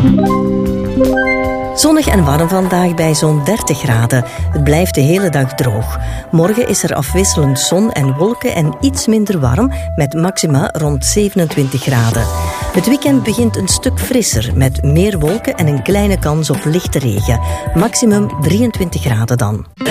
Zonnig en warm vandaag bij zo'n 30 graden. Het blijft de hele dag droog. Morgen is er afwisselend zon en wolken en iets minder warm, met maxima rond 27 graden. Het weekend begint een stuk frisser, met meer wolken en een kleine kans op lichte regen. Maximum 23 graden dan.